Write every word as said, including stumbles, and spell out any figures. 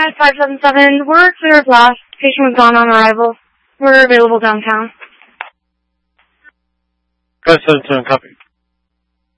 Med five seven seven. We're clear of last. Patient was gone on arrival. We're available downtown. five seven seven, copy.